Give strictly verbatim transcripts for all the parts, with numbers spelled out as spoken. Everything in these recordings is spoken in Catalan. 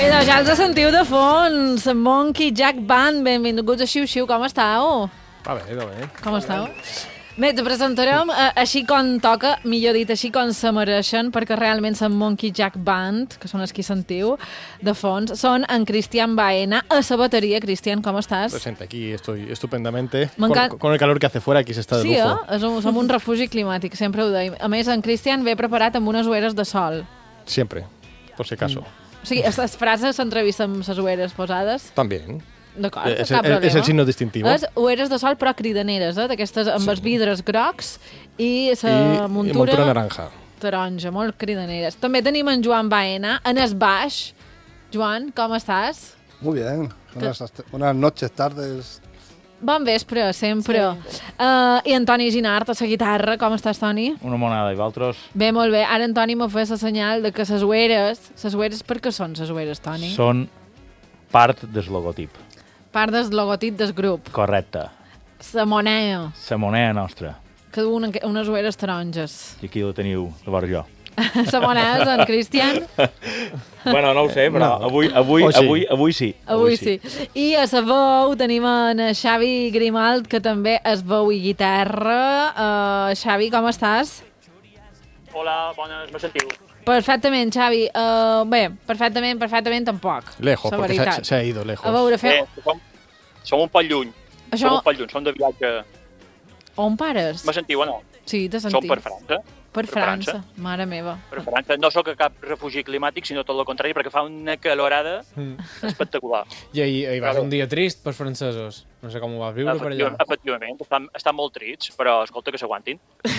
I doncs ja els sentiu de fons, Monkey Jack Band, benvinguts a Xiu Xiu, com estàu? Va bé, va bé. Com estàu? Bé, te presentarem eh, així com toca, millor dit, així com se mereixen, perquè realment són Monkey Jack Band, que són els qui sentiu, de fons, són en Cristian Baena, a la bateria. Cristian, com estàs? Presente, aquí estoy estupendamente. Con, M'encanta. con el calor que hace fuera, aquí se está de Sí, lujo. eh? És un, som un refugi climàtic, sempre ho deim. A més, en Cristian ve preparat amb unes ulleres de sol. Siempre, por si acaso. O sigui, les frases s'entrevisten amb les ulleres posades. También. D'acord, Es, cap es- problema. es el signo distintivo. És ulleres de sol, però cridaneres, eh? D'aquestes amb Sí. els vidres grocs i la y, y muntura, montura naranja. taronja, molt cridaneres. També tenim en Joan Baena, en el baix. Joan, com estàs? Muy bien. Buenas, buenas noches, tardes. Bon vespre, sempre. Sí. Uh, I en Toni Ginart, a la guitarra. Com estàs, Toni? Una monada, i vosaltres? Bé, molt bé. Ara en Toni m'ha fet la senyal de que les ulleres... Les ulleres, per què són les ulleres, Toni? Són part del logotip. Part del logotip del grup. Correcte. La moneda, La moneda nostra. que du una, unes ulleres taronges. I aquí la teniu, llavors jo. La moneda és en Cristian. Bueno, no ho sé, però No. avui, avui, O sí. avui, avui sí. Avui sí. I a la veu tenim en Xavi Grimalt, que també és veu i guitarra. Uh, Xavi, com estàs? Hola, bones, me sentiu? Perfectament, Xavi. Uh, bé, perfectament, perfectament tampoc. Lejos, la porque se, veritat. se ha ido lejos. A veure, feu... Eh, som, som un poc lluny. Això- Som un poc lluny, som de viatge. On pares? Me sentiu o no? Sí, te Som sentim. per França. Per per França. França. Mare meva. Per França. No sóc cap refugi climàtic, sinó tot el contrari, perquè fa una calorada espectacular. I ahir, ahir va ser Claro. un dia trist pels francesos. No sé com ho vas viure per allà. Efectivament, efectivament. Estan, estan molt trits, però escolta que s'aguantin.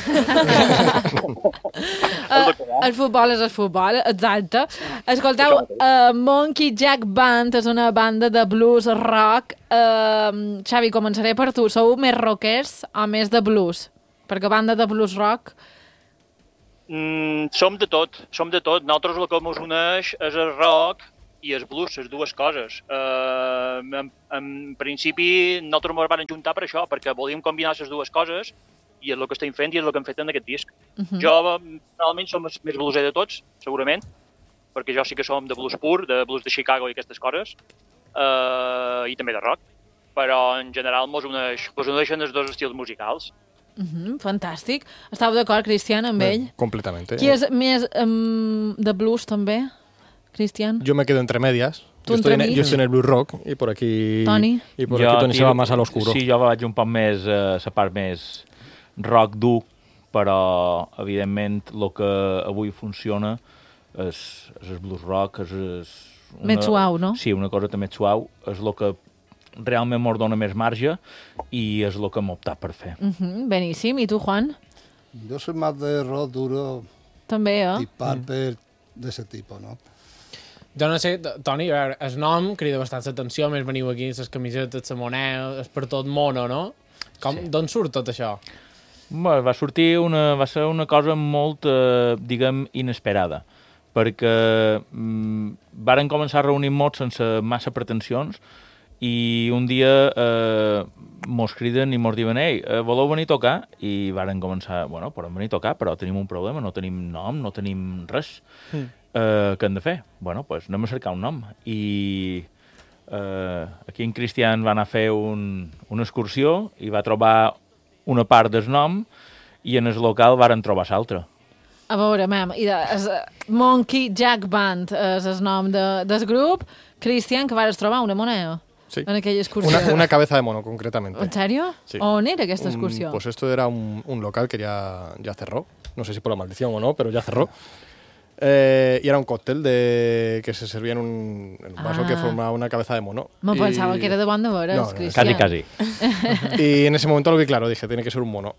Uh, el futbol és el futbol, exacte. Escolteu, uh, Monkey Jack Band és una banda de blues rock. Uh, Xavi, començaré per tu. Sou més rockers o més de blues? Perquè banda de blues rock... Mm, som de tot, som de tot. Nosaltres el que ens uneix és el rock i el blues, les dues coses. Uh, en, en principi, nosaltres ens vam juntar per això, perquè volíem combinar les dues coses i és el que estem fent i és el que hem fet en aquest disc. Uh -huh. Jo, personalment, som el més blueser de tots, segurament, perquè jo sí que som de blues pur, de blues de Chicago i aquestes coses, uh, i també de rock, però en general ens uneix, ens uneixen els dos estils musicals. Uh -huh, fantàstic. Estàu d'acord, Cristian, amb ell? Completamente. Qui és més um, de blues, també? Cristian? Yo me quedo entre medias. Tú Yo estoy, en, entre yo estoy en el blues rock y por aquí... Toni? Y por aquí Tony se va más al oscuro. Sí, jo vaig un poc més a la part més rock dur, però, evidentment, el que avui funciona és, és el blues rock, és... és una, Més suau, no? Sí, una cosa també suau, és el que realment mos dona més marge i és el que hem optat per fer. Uh -huh, beníssim. I tu, Juan? Yo soy más de rock duro També, eh? y Purple, de ese tipo, ¿no? Jo no sé, T- Toni, a veure, el nom crida bastant l'atenció, més veniu aquí, les camisetes, la moneda, és per tot mono, no? Com, Sí. D'on surt tot això? Bé, va sortir una, va ser una cosa molt, eh, diguem, inesperada, perquè mm, varen començar a reunir-nos sense massa pretensions i un dia eh, mos criden i mos diuen «Ei, eh, voleu venir a tocar?» I varen començar, bueno, podem venir a tocar, però tenim un problema, no tenim nom, no tenim res. Mm. Eh, què hem de fer? Bueno, doncs anem a cercar un nom. I eh, aquí en Cristian va anar a fer un, una excursió i va trobar una part del nom i en el local varen trobar l'altra. A veure, mem, i de, és, eh, Monkey Jack Band és el nom de, del grup. Cristian, que vares trobar una moneda Sí. en aquella excursió. Una, una cabeza de mono, concretamente. En sèrio? Sí. On era aquesta Un- excursió? pues esto era un, un local que ya, ya cerró. No sé si por la maldición o no, pero ya cerró. Eh, y era un cóctel de que se servía en un, en un vaso Ah. que formaba una cabeza de mono. Me Y- pensava que era de bon de veres, No, no, Cristian. Quasi, quasi. Y en ese momento lo vi claro, dije, tiene que ser un mono.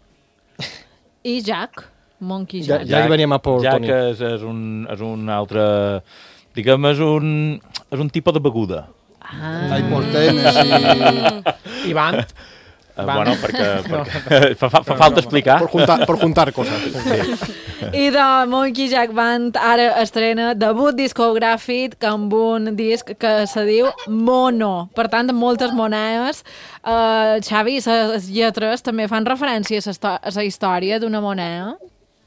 I Jack? Monkey Ja, Jack. ja hi venia más por ja Toni. que és, és, un, és un altre... Diguem, és un, és un tipus de beguda. Ah. Hay portenes y... I Band? Eh, Va. bueno, perquè, perquè fa, fa, fa falta explicar. Por juntar, por juntar cosas. I de Monkey Jack Band ara estrena debut discogràfic amb un disc que se diu Mono. Per tant, amb moltes monedes. Uh, Xavi, les lletres també fan referència a la histo- a la història d'una moneda?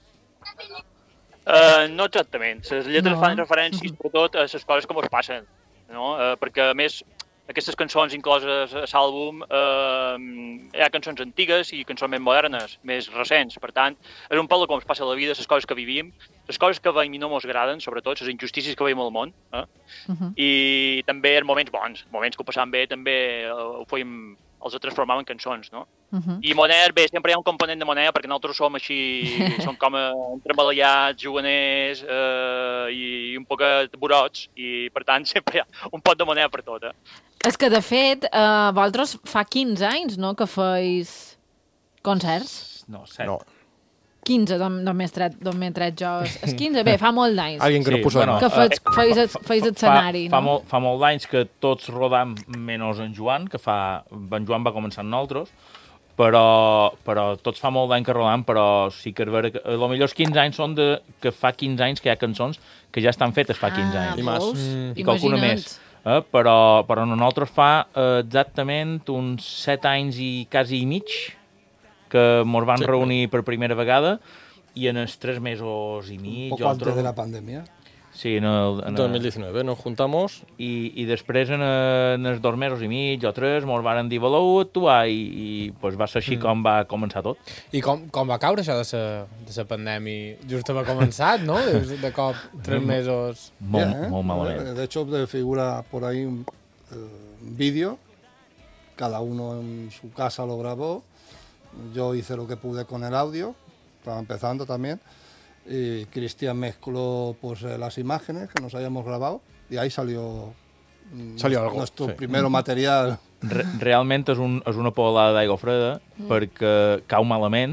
Uh, no exactament. Les lletres No. fan referències, sobretot, a les coses que ens passen. no? Eh, perquè, a més, aquestes cançons incloses a l'àlbum, eh, hi ha cançons antigues i cançons més modernes, més recents. Per tant, és un poc com es passa la vida, les coses que vivim, les coses que veiem i no ens agraden, sobretot, les injustícies que veiem al món. Eh? Uh-huh. I també els moments bons, moments que ho passàvem bé, també ho fèiem, els transformàvem en cançons, no? Uh-huh. I Moner, bé, sempre hi ha un component de Moner, perquè nosaltres som així, som com entremaliats, juganers eh, i un poc burots, i per tant sempre hi ha un pot de Moner per tot, eh? És que, de fet, eh, vosaltres fa quinze anys, no?, que feis concerts? No, set. No. quinze, d'on d'on m'he tret, d'on m'he tret jo. És quinze, bé, fa molt d'anys. Alguien que Sí, no puso bueno, de Que más. feis, feis, feis escenari, fa, fa, no? molt, fa molt d'anys que tots rodam menys en Joan, que fa... En Joan va començar amb nosaltres, però, però tots fa molt d'any que rodam, però sí que és vera que... El millor quinze anys són de, que fa quinze anys que hi ha cançons que ja estan fetes fa quinze Ah, anys. I més. veus? Mm. I qualcuna Imagina't. més. Eh? Però, però nosaltres fa eh, exactament uns set anys i quasi i mig que mos van Sí, reunir per primera vegada i en els tres mesos i Un mig... poco antes otro- de la pandemia. Sí, en el, en el, dos mil diecinueve nos juntamos. i, i després en, eh, en els dos mesos i mig o tres mos varen dir voleu actuar i, i pues, va ser així mm. com va començar tot. I com, com va caure això de la, de la pandèmia? Just haver començat, no? De, de cop, tres mesos... Molt, Bien, ¿eh? molt malament. De hecho, figura por ahí un eh, un vídeo, cada uno en su casa lo grabó, yo hice lo que pude con el audio, estaba empezando también, y Cristian mezcló pues eh, las imágenes que nos habíamos grabado, y ahí salió, mm, Salió algo, nuestro sí. primero material. Re realment és, un, és una polada d'aigua freda mm. perquè cau malament,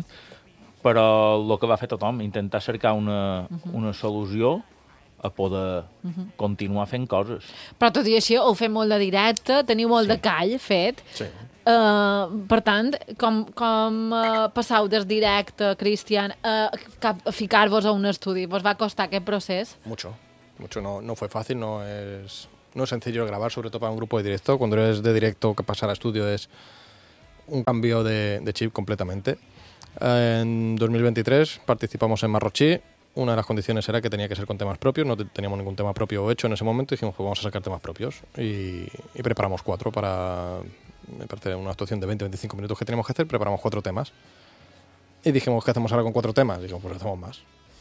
però el que va fer tothom, intentar cercar una, uh -huh. una solució a poder uh -huh. continuar fent coses. Però tot i així, ho fem molt de directe, teniu molt sí. de call fet. Sí. Uh, per tant, com, com uh, passau des directe, Cristian, a, a ficar-vos a un estudi? Vos va costar aquest procés? Mucho, mucho. No, no fue fácil, no es, no es sencillo grabar, sobre todo para un grupo de directo. Cuando eres de directo, que pasar a estudio es un cambio de, de chip completamente. En dos mil veintitrés participamos en Marrochí. Una de las condiciones era que tenía que ser con temas propios, no te- teníamos ningún tema propio hecho en ese momento, y dijimos, pues vamos a sacar temas propios. Y, y preparamos cuatro para, me parece, una actuación de veinte a veinticinco minutos que teníamos que hacer, preparamos cuatro temas. Y dijimos, ¿qué hacemos ahora con cuatro temas? Dijimos, pues hacemos más.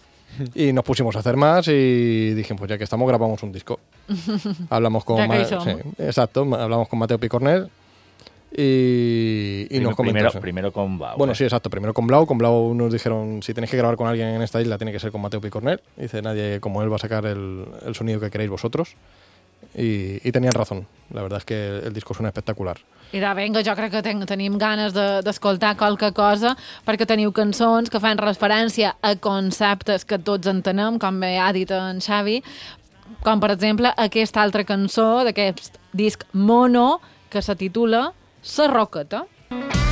Y nos pusimos a hacer más y dijimos, pues ya que estamos, grabamos un disco. Hablamos con... Ya que Ma- ahí somos. sí, exacto, hablamos con Mateo Picornel y, y Primer, nos comentó... primero, sí. primero con Blau. Bueno, eh? sí, exacto. Primero con Blau. Con Blau nos dijeron, si tenéis que grabar con alguien en esta isla, tiene que ser con Mateo Picornel. Dice, nadie como él va a sacar el, el sonido que queréis vosotros. Y, y tenían razón. La verdad es que el disco suena espectacular. Mira, vinga, jo crec que ten, tenim ganes de- d'escoltar de, qualque cosa, perquè teniu cançons que fan referència a conceptes que tots entenem, com bé ha dit en Xavi, com per exemple aquesta altra cançó d'aquest disc Mono, que se titula Sa Roqueta.